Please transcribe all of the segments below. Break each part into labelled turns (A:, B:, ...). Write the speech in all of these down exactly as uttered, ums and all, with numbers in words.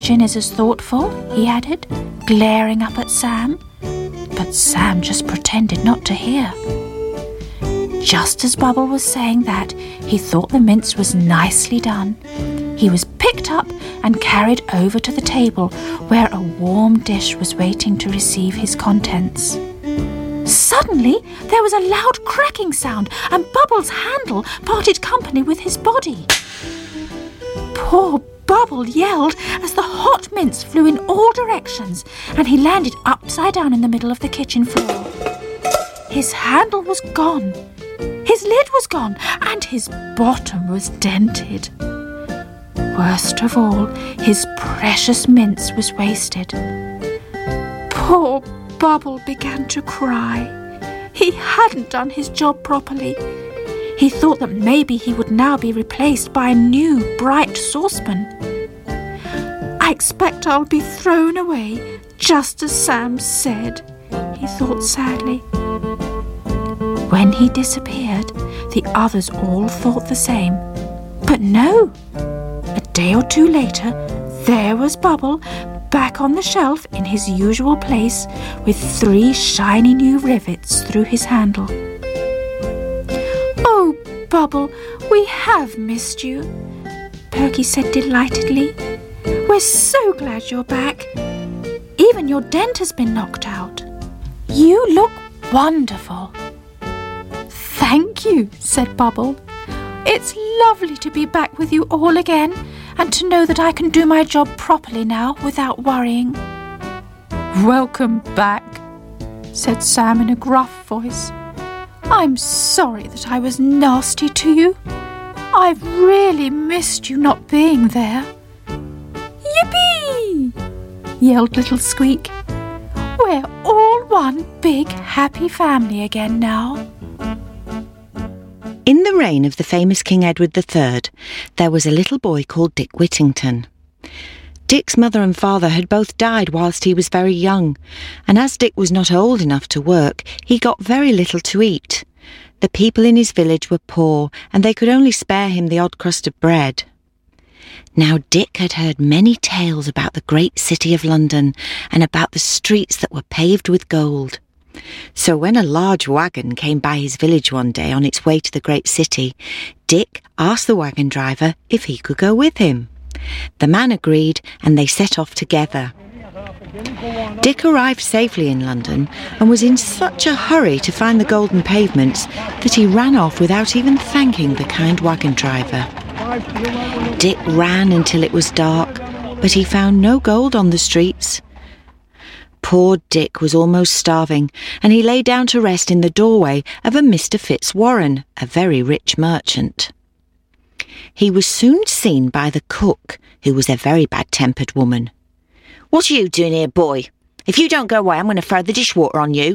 A: "Jin is as thoughtful," he added, glaring up at Sam. But Sam just pretended not to hear. Just as Bubble was saying that, he thought the mince was nicely done. He was picked up and carried over to the table where a warm dish was waiting to receive his contents. Suddenly, there was a loud cracking sound and Bubble's handle parted company with his body. Poor Bubble yelled as the hot mince flew in all directions and he landed upside down in the middle of the kitchen floor. His handle was gone, his lid was gone, and his bottom was dented. Worst of all, his precious mince was wasted. Poor Bubble began to cry. He hadn't done his job properly. He thought that maybe he would now be replaced by a new, bright saucepan. "I expect I'll be thrown away, just as Sam said," he thought sadly. When he disappeared, the others all thought the same. But no! A day or two later, there was Bubble, back on the shelf in his usual place, with three shiny new rivets through his handle. "Oh, Bubble, we have missed you," Perky said delightedly. "We're so glad you're back. Even your dent has been knocked out. You look wonderful." "Thank you," said Bubble. "It's lovely to be back with you all again and to know that I can do my job properly now without worrying." "Welcome back," said Sam in a gruff voice. "I'm sorry that I was nasty to you. I've really missed you not being there." "Yippee!" yelled little Squeak. "We're all one big happy family again now."
B: In the reign of the famous King Edward the Third, there was a little boy called Dick Whittington. Dick's mother and father had both died whilst he was very young, and as Dick was not old enough to work, he got very little to eat. The people in his village were poor, and they could only spare him the odd crust of bread. Now Dick had heard many tales about the great city of London and about the streets that were paved with gold. So when a large wagon came by his village one day on its way to the great city, Dick asked the wagon driver if he could go with him. The man agreed and they set off together. Dick arrived safely in London and was in such a hurry to find the golden pavements that he ran off without even thanking the kind wagon driver. Dick ran until it was dark, but he found no gold on the streets. Poor Dick was almost starving, and he lay down to rest in the doorway of a Mister Fitzwarren, a very rich merchant. He was soon seen by the cook, who was a very bad-tempered woman. "What are you doing here, boy? If you don't go away, I'm going to throw the dishwater on you."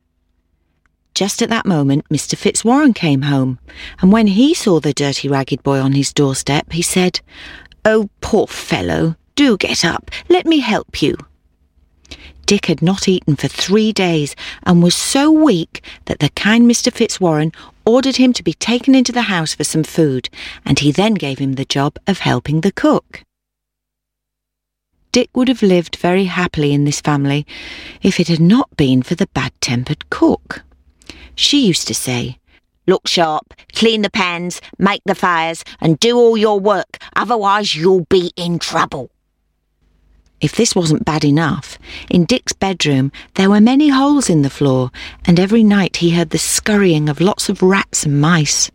B: Just at that moment, Mister Fitzwarren came home, and when he saw the dirty ragged boy on his doorstep, he said, "Oh, poor fellow, do get up. Let me help you." Dick had not eaten for three days and was so weak that the kind Mister Fitzwarren ordered him to be taken into the house for some food, and he then gave him the job of helping the cook. Dick would have lived very happily in this family if it had not been for the bad-tempered cook. She used to say, "Look sharp, clean the pans, make the fires, and do all your work, otherwise you'll be in trouble." If this wasn't bad enough, in Dick's bedroom there were many holes in the floor, and every night he heard the scurrying of lots of rats and mice.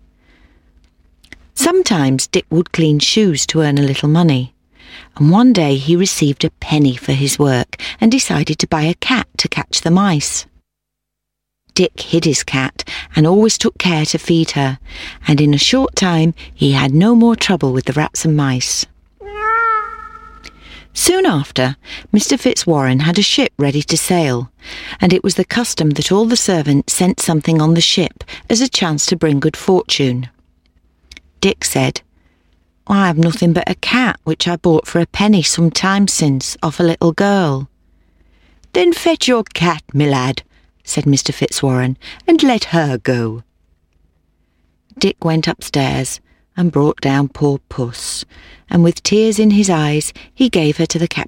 B: Sometimes Dick would clean shoes to earn a little money, and one day he received a penny for his work and decided to buy a cat to catch the mice. Dick hid his cat and always took care to feed her, and in a short time he had no more trouble with the rats and mice. Soon after, Mister Fitzwarren had a ship ready to sail, and it was the custom that all the servants sent something on the ship as a chance to bring good fortune. Dick said, "I have nothing but a cat which I bought for a penny some time since off a little girl." "Then fetch your cat, my lad," said Mister Fitzwarren, "and let her go." Dick went upstairs, and brought down poor Puss, and with tears in his eyes he gave her to the Captain.